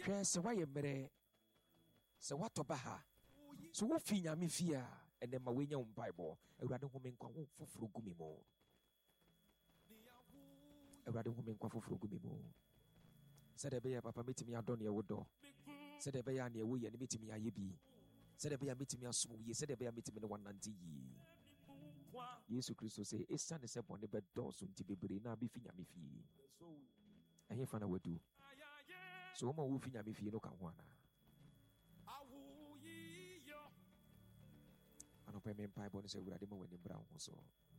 hwɛ sɛ woayɛ mmerɛ sɛ woatɔ ba ha so wofi nyame fie a ɛnɛ ma woanya wo mpaebɔ. Awurade home nkwa wo foforɔ gu me mu. Awurade home nkwa foforɔ gu me mu. Sɛdeɛ ɛbɛyɛ papa mɛtumi adɔ neɛ wodɔ, sɛdeɛ ɛbɛyɛ a neɛ woyɛ ne mɛtumi ayɛ bi, sɛdeɛ ɛbɛyɛ a mɛtumi asom wo yie, sɛdeɛ ɛbɛyɛ a mɛtumi ne wɔnante yie. Yesu Kristo sɛ ɛsiane sɛ bɔne bɛdɔɔso nti bebree na bɛfi nyame fie. Ɛhe fa na wadu? So woma wofi nyame fie no ka ho anaa? Anɔpɛ me mpaebɔ no sɛ Awurade ma w'ani bra wo ho so.